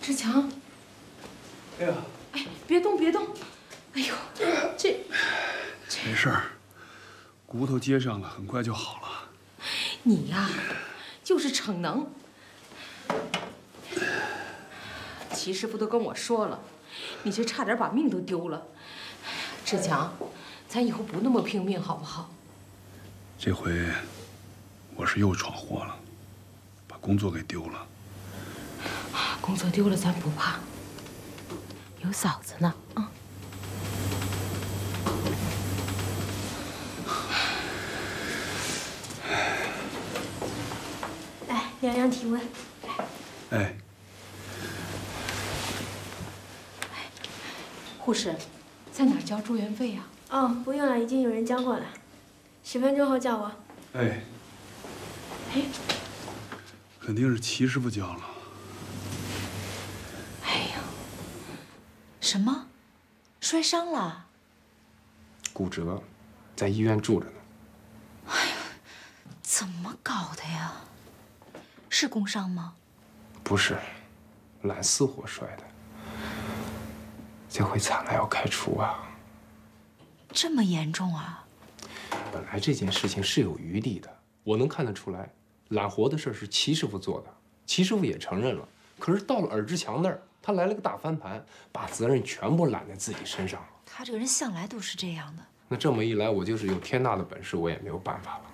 志强， 哎呀， 哎，别动，别动！哎呦，这没事儿，骨头接上了，很快就好了。 你呀，就是逞能。齐师傅都跟我说了，你这差点把命都丢了。志强，咱以后不那么拼命，好不好？ 这回我是又闯祸了，把工作给丢了。 工作丢了咱不怕，有嫂子呢啊。 来，量量体温。 哎， 护士，在哪儿交住院费呀？ 哦，不用了，已经有人交过了。10分钟后叫我。 哎， 哎， 肯定是齐师傅交了。 哎呀， 什么？摔伤了？ 骨折，在医院住着呢。 怎么搞的呀？是工伤吗？ 不是，懒死活摔的。这回惨了，要开除啊！ 这么严重啊？ 本来这件事情是有余地的，我能看得出来，揽活的事是齐师傅做的，齐师傅也承认了。可是到了尔志强那儿，他来了个大翻盘，把责任全部揽在自己身上了。 他这个人向来都是这样的。 那这么一来，我就是有天大的本事，我也没有办法了。